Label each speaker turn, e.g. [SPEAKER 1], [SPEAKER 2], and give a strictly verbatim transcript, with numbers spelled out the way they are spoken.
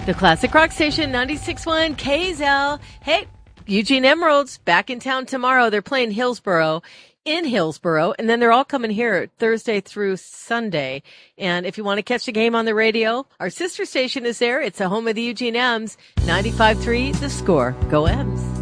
[SPEAKER 1] The Classic Rock Station, ninety-six point one K Z L. Hey, Eugene Emeralds back in town tomorrow. They're playing Hillsboro, in Hillsboro, and then they're all coming here Thursday through Sunday. And if you want to catch the game on the radio, our sister station is there. It's the home of the Eugene M's, ninety-five point three The Score. Go M's.